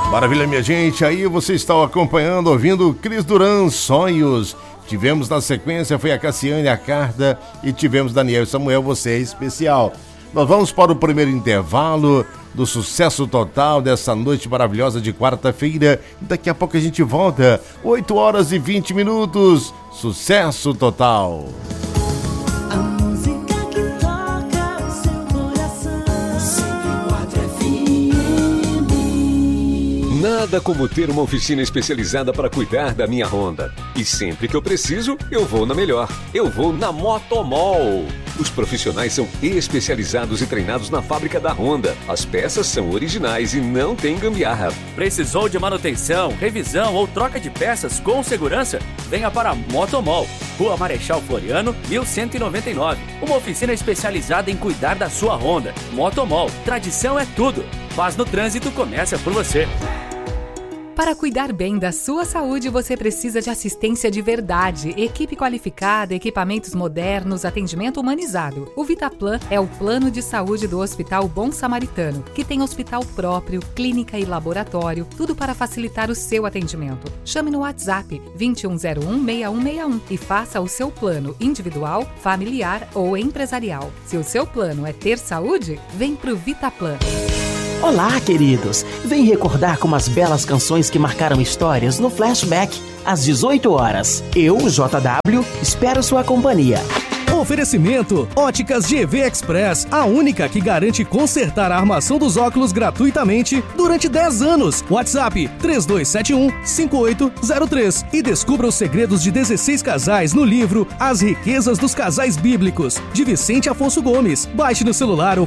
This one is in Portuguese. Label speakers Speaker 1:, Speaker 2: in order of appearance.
Speaker 1: Maravilha, minha gente, aí você está acompanhando, ouvindo Cris Duran, Sonhos. Tivemos na sequência, foi a Cassiane, a Carda e tivemos Daniel e Samuel, Você é Especial. Nós vamos para o primeiro intervalo do sucesso total dessa noite maravilhosa de quarta-feira. Daqui a pouco a gente volta, 8 horas e 20 minutos, sucesso total.
Speaker 2: Nada como ter uma oficina especializada para cuidar da minha Honda. E sempre que eu preciso, eu vou na melhor. Eu vou na Motomol. Os profissionais são especializados e treinados na fábrica da Honda. As peças são originais e não tem gambiarra.
Speaker 3: Precisou de manutenção, revisão ou troca de peças com segurança? Venha para a Motomol. Rua Marechal Floriano, 1199. Uma oficina especializada em cuidar da sua Honda. Motomol. Tradição é tudo. Paz no trânsito começa por você.
Speaker 4: Para cuidar bem da sua saúde, você precisa de assistência de verdade, equipe qualificada, equipamentos modernos, atendimento humanizado. O Vitaplan é o plano de saúde do Hospital Bom Samaritano, que tem hospital próprio, clínica e laboratório, tudo para facilitar o seu atendimento. Chame no WhatsApp 2101-6161 e faça o seu plano individual, familiar ou empresarial. Se o seu plano é ter saúde, vem pro Vitaplan.
Speaker 5: Olá, queridos! Vem recordar como as belas canções que marcaram histórias no Flashback, às 18 horas. Eu, JW, espero sua companhia.
Speaker 6: Oferecimento Óticas GV Express, a única que garante consertar a armação dos óculos gratuitamente durante 10 anos. WhatsApp 3271-5803 e descubra os segredos de 16 casais no livro As Riquezas dos Casais Bíblicos, de Vicente Afonso Gomes. Baixe no celular ou